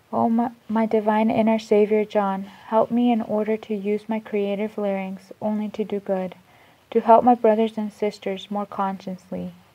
My divine inner Savior John, help me in order to use my creative larynx only to do good, to help my brothers and sisters more consciously,